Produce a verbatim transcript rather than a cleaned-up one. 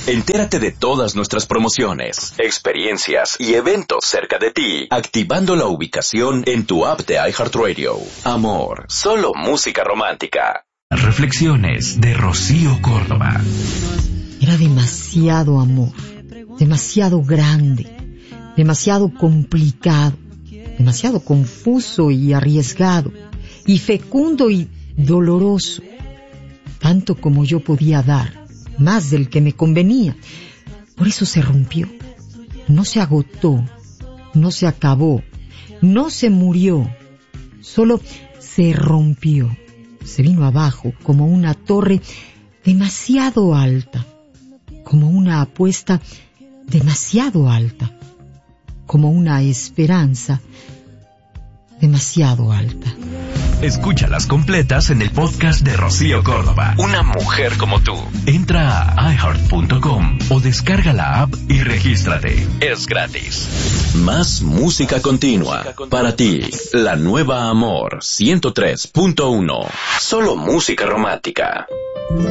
Entérate de todas nuestras promociones, experiencias y eventos cerca de ti, activando la ubicación en tu app de iHeartRadio. Amor, solo música romántica. Reflexiones de Rocío Córdoba. Era demasiado amor, demasiado grande, demasiado complicado, demasiado confuso y arriesgado, y fecundo y doloroso, tanto como yo podía dar, más del que me convenía. Por eso se rompió, no se agotó, no se acabó, no se murió, solo se rompió, se vino abajo como una torre demasiado alta, como una apuesta demasiado alta, como una esperanza demasiado alta. Escúchalas completas en el podcast de Rocío Córdoba. Una mujer como tú. Entra a i heart punto com o descarga la app y regístrate. Es gratis. Más música continua para ti. La nueva Amor ciento tres punto uno. Solo música romántica.